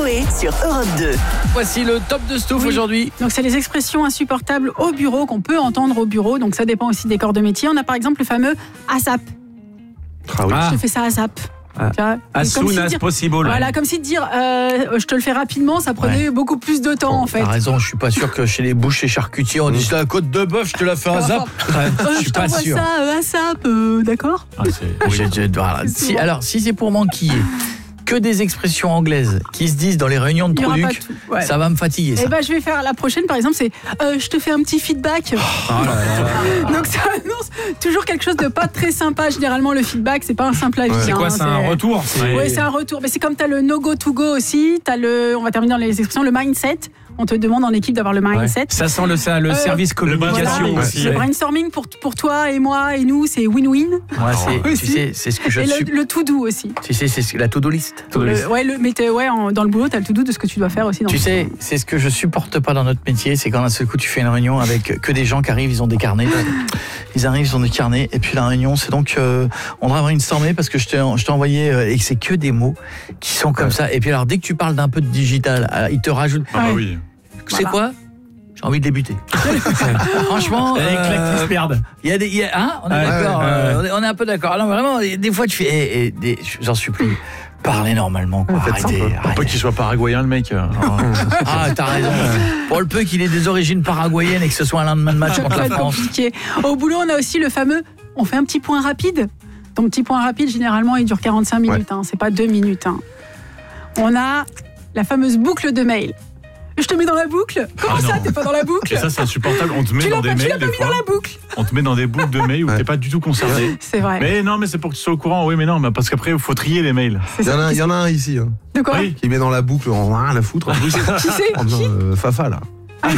Coé sur Europe 2. Voici le top de Stouff aujourd'hui. Donc c'est les expressions insupportables au bureau qu'on peut entendre au bureau. Donc ça dépend aussi des corps de métier. On a par exemple le fameux ASAP. Ah oui. Je te fais ça ASAP. As soon as possible. Voilà, comme si de dire je te le fais rapidement, ça prenait beaucoup plus de temps en fait. T'as raison, je suis pas sûr que chez les bouchers charcutiers on dise la côte de bœuf, je te la fais à zap. Je suis pas sûr. Ça, ASAP, d'accord. Alors, si c'est pour m'enquiller que des expressions anglaises qui se disent dans les réunions de produits, ça va me fatiguer. Et je vais faire la prochaine, par exemple, c'est je te fais un petit feedback. Donc ça annonce toujours quelque chose de pas très sympa. Généralement, le feedback, c'est pas un simple avis. C'est quoi, c'est un retour? Oui, c'est un retour. Mais c'est comme t'as le no go to go aussi. T'as on va terminer dans les expressions, le mindset. On te demande en équipe d'avoir le mindset. Ça sent le service communication aussi. Le brainstorming pour toi et moi et nous, c'est win-win. Moi, tu sais, c'est ce que je suis. Et le to-do aussi. Tu sais, c'est la to-do list. Dans le boulot, tu as le to-do de ce que tu dois faire aussi. Tu sais, c'est ce que je supporte pas dans notre métier, c'est quand d'un seul coup tu fais une réunion avec que des gens qui arrivent, ils ont des carnets. Ils arrivent, ils ont des carnets, et puis la réunion, c'est donc on devrait brainstormer parce que je t'ai envoyé et que c'est que des mots qui sont comme ça. Et puis alors, dès que tu parles d'un peu de digital, ils te rajoutent. Oui. C'est quoi? J'ai envie de débuter. Franchement, les claques qui se perdent. On est d'accord. On est un peu d'accord. Alors vraiment, des fois tu fais, j'en supplie. Parlez normalement, quoi. Arrêtez. Pour pas qu'il soit paraguayen, le mec. Ah, t'as raison. Pour le peu qu'il ait des origines paraguayennes et que ce soit un lendemain de match contre la France. Compliqué. Au boulot, on a aussi le fameux on fait un petit point rapide. Ton petit point rapide, généralement, il dure 45 minutes. C'est pas 2 minutes. On a la fameuse boucle de mail. Je te mets dans la boucle. Comment ça, t'es pas dans la boucle? Et ça, c'est insupportable. On te met dans des mails des fois. On te met dans des boucles de mails où t'es pas du tout concerné. C'est vrai. Mais non, mais c'est pour que tu sois au courant. Oui, mais non, parce qu'après, il faut trier les mails. Il y en a un ici. De quoi? Qui met dans la boucle, on a rien à foutre. Qui c'est? Fafa, là.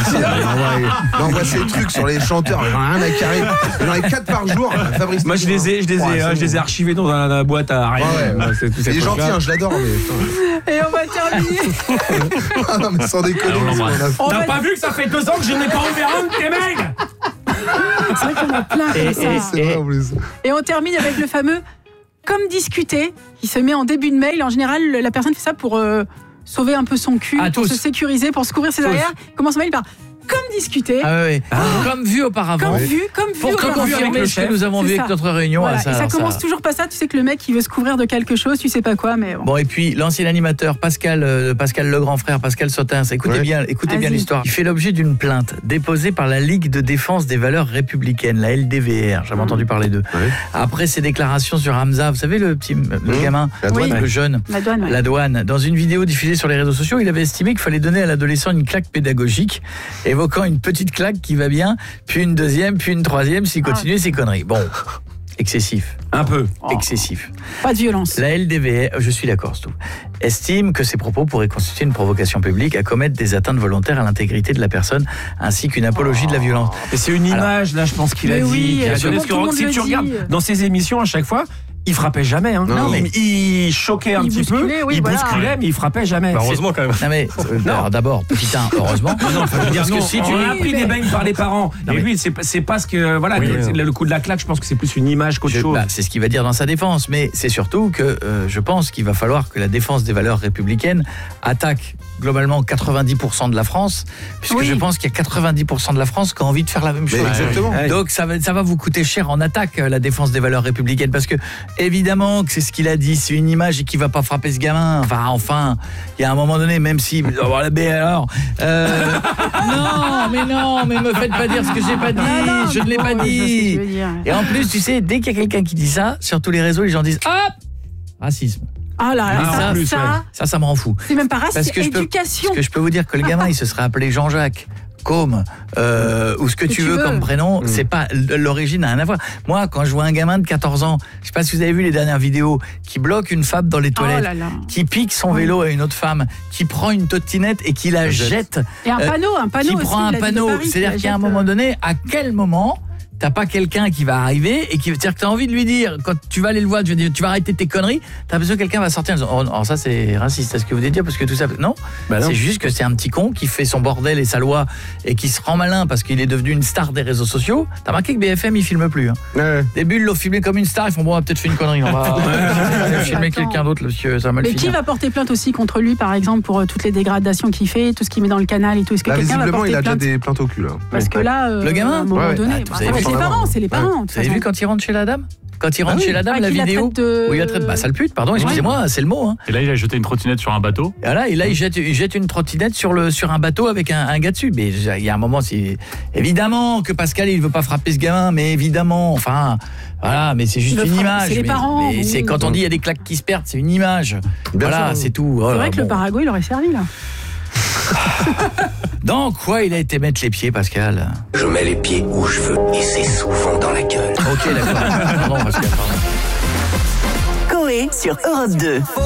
Il envoie ses trucs sur les chanteurs, rien à carrer. Il y en a 4 par jour. Fabrice. Moi, je les ai archivés dans la boîte à rien. Il est gentil, je l'adore. Mais... Et on va terminer. Non, mais sans déconner. T'as pas vu que ça fait 2 ans que je n'ai pas ouvert un de tes mails? C'est vrai qu'on a plein comme ça. C'est vrai, en plus. Et on termine avec le fameux comme discuter, qui se met en début de mail. En général, la personne fait ça pour sauver un peu son cul, pour se sécuriser, pour se couvrir ses arrières. Commence son mail par comme discuter. Comme vu auparavant. Pour confirmer ce que nous avons vu avec notre réunion. Voilà. Ça commence toujours pas ça. Tu sais que le mec, il veut se couvrir de quelque chose, tu sais pas quoi, mais bon. Et puis l'ancien animateur Pascal le grand frère, Pascal Sautin, écoutez bien l'histoire. Il fait l'objet d'une plainte déposée par la Ligue de défense des valeurs républicaines, la LDVR. J'avais entendu parler d'eux. Après ses déclarations sur Hamza, vous savez le gamin, le jeune, la douane. Dans une vidéo diffusée sur les réseaux sociaux, il avait estimé qu'il fallait donner à l'adolescent une claque pédagogique, évoquant une petite claque qui va bien, puis une deuxième, puis une troisième, s'il continue ses conneries. Bon, excessif. Un peu. Excessif. Pas de violence. La LDVR, je suis d'accord, Stouff, estime que ces propos pourraient constituer une provocation publique à commettre des atteintes volontaires à l'intégrité de la personne, ainsi qu'une apologie de la violence. Et c'est une image, là, je pense qu'il a dit. Si tu regardes dans ses émissions, à chaque fois, il frappait jamais. Non, mais il choquait un petit peu, il bousculait, mais il frappait jamais. Heureusement quand même. Non mais alors d'abord, petit 1, heureusement. On a pris des beignes par les parents. Et lui, c'est pas ce que le coup de la claque. Je pense que c'est plus une image qu'autre chose. C'est ce qu'il va dire dans sa défense, mais c'est surtout que je pense qu'il va falloir que la défense des valeurs républicaines attaque globalement 90% de la France, puisque je pense qu'il y a 90% de la France qui a envie de faire la même chose. Exactement. Donc ça va vous coûter cher en attaque, la défense des valeurs républicaines, parce que évidemment que c'est ce qu'il a dit, c'est une image et qu'il va pas frapper ce gamin. Enfin, il y a un moment donné, même si non, mais me faites pas dire ce que j'ai pas dit, je ne l'ai pas dit. Et en plus, tu sais, dès qu'il y a quelqu'un qui dit ça, sur tous les réseaux, les gens disent hop, racisme. Ah là, ça me rend fou. C'est même pas raciste, c'est éducation. Parce que je peux vous dire que le gamin, il se serait appelé Jean-Jacques, Côme, ou ce que tu veux comme prénom, c'est pas l'origine n'a rien à voir. Moi, quand je vois un gamin de 14 ans, je sais pas si vous avez vu les dernières vidéos, qui bloque une femme dans les toilettes, qui pique son vélo à une autre femme, qui prend une trottinette et qui la jette. Et un panneau qui aussi, prend un panneau. C'est-à-dire qu'à un moment donné, à quel moment t'as pas quelqu'un qui va arriver et qui c'est-à-dire que t'as envie de lui dire quand tu vas aller le voir, tu vas arrêter tes conneries, t'as l'impression que quelqu'un va sortir en disant oh ça c'est raciste, c'est ce que vous voulez dire parce que tout ça non, c'est juste que c'est un petit con qui fait son bordel et sa loi et qui se rend malin parce qu'il est devenu une star des réseaux sociaux. T'as remarqué que BFM il filme plus début ils l'ont filmé comme une star, ils font bon on a peut-être fait une connerie, on va filmer quelqu'un d'autre monsieur, ça va mal finir. Mais qui va porter plainte aussi contre lui par exemple pour toutes les dégradations qu'il fait, tout ce qu'il met dans le canal et tout, est-ce que quelqu'un va porter plainte? Il a déjà des plaintes au cul là. Parce que là le gamin à un moment donné, c'est les parents. Vous avez vu quand il rentre chez la dame? Quand il rentre chez la dame, la vidéo où il la traite sale pute, pardon, excusez-moi, c'est le mot. Et là, il a jeté une trottinette sur un bateau. Et là, il jette une trottinette sur un bateau avec un gars dessus. Mais il y a un moment, c'est évidemment que Pascal, il veut pas frapper ce gamin, mais évidemment, enfin, voilà, mais c'est juste une image. C'est les parents. Mais c'est quand on dit il y a des claques qui se perdent, c'est une image. Voilà, c'est tout. C'est vrai que le Paraguay, il aurait servi là. Dans quoi il a été mettre les pieds, Pascal? Je mets les pieds où je veux et c'est souvent dans la gueule. Ok, d'accord. Pardon, Pascal, pardon. Coé sur Europe 2.